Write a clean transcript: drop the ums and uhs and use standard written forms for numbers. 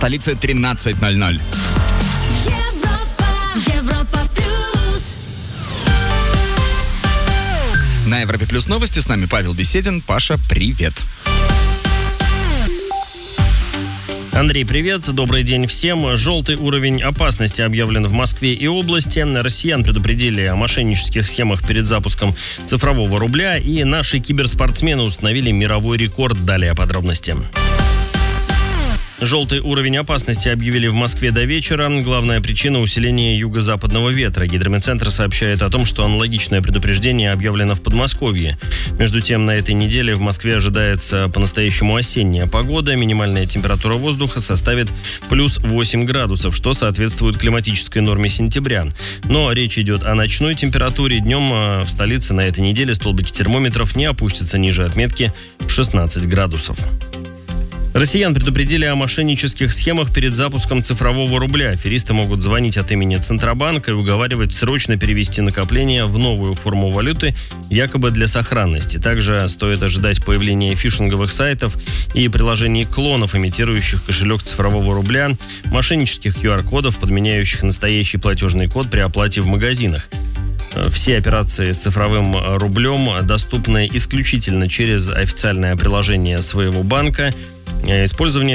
столице 13:00. Европа плюс. На Европе Плюс новости. С нами Павел Беседин. Паша, привет. Андрей, привет. Добрый день всем. Желтый уровень опасности объявлен в Москве и области. Россиян предупредили о мошеннических схемах перед запуском цифрового рубля. И наши киберспортсмены установили мировой рекорд. Далее подробности. Желтый уровень опасности объявили в Москве до вечера. Главная причина – усиление юго-западного ветра. Гидрометцентр сообщает о том, что аналогичное предупреждение объявлено в Подмосковье. Между тем, на этой неделе в Москве ожидается по-настоящему осенняя погода. Минимальная температура воздуха составит плюс 8 градусов, что соответствует климатической норме сентября. Но речь идет о ночной температуре. Днем в столице на этой неделе столбики термометров не опустятся ниже отметки в 16 градусов. Россиян предупредили о мошеннических схемах перед запуском цифрового рубля. Аферисты могут звонить от имени Центробанка и уговаривать срочно перевести накопления в новую форму валюты, якобы для сохранности. Также стоит ожидать появления фишинговых сайтов и приложений клонов, имитирующих кошелек цифрового рубля, мошеннических QR-кодов, подменяющих настоящий платежный код при оплате в магазинах. Все операции с цифровым рублем доступны исключительно через официальное приложение своего банка. Использование